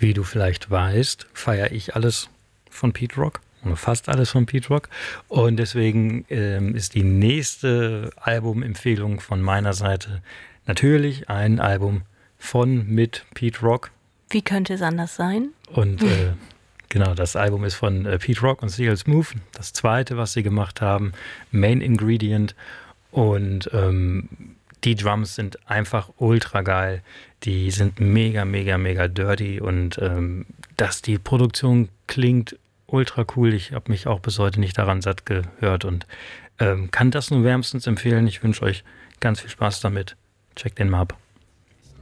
Wie du vielleicht weißt, feiere ich alles von Pete Rock, oder fast alles von Pete Rock. Und deswegen ist die nächste Albumempfehlung von meiner Seite natürlich ein Album mit Pete Rock. Wie könnte es anders sein? Und genau, das Album ist von Pete Rock und CL Smooth. Das zweite, was sie gemacht haben, Main Ingredient. Und die Drums sind einfach ultra geil. Die sind mega, mega, mega dirty. Und dass die Produktion klingt ultra cool. Ich habe mich auch bis heute nicht daran satt gehört und kann das nur wärmstens empfehlen. Ich wünsche euch ganz viel Spaß damit. Checkt den mal ab.